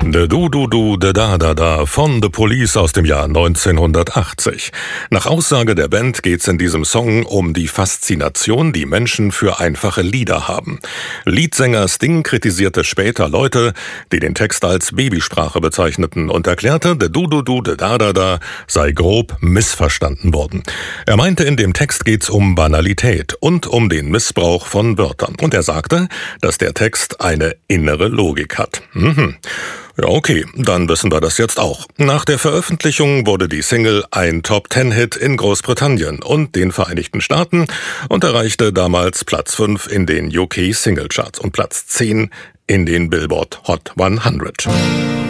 De Du de Da von The Police aus dem Jahr 1980. Nach Aussage der Band geht's in diesem Song um die Faszination, die Menschen für einfache Lieder haben. Leadsänger Sting kritisierte später Leute, die den Text als Babysprache bezeichneten und erklärte, de Du de Da sei grob missverstanden worden. Er meinte, in dem Text geht's um Banalität und um den Missbrauch von Wörtern. Und er sagte, dass der Text eine innere Logik hat. Ja, okay, dann wissen wir das jetzt auch. Nach der Veröffentlichung wurde die Single ein Top-10-Hit in Großbritannien und den Vereinigten Staaten und erreichte damals Platz 5 in den UK Singlecharts und Platz 10 in den Billboard Hot 100.